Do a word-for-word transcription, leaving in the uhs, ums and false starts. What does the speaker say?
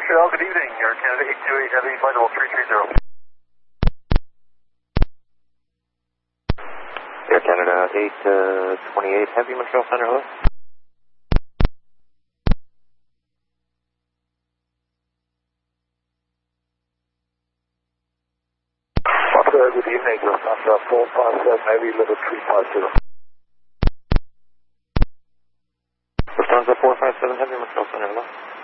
Montreal, good evening. Air Canada eight two eight Heavy, flight level three three zero. Air Canada eight twenty-eight Heavy, Montreal Center, hello. Montreal, good evening. Lufthansa four five seven Heavy, level three five zero. Lufthansa four five seven Heavy, Montreal Center, hello.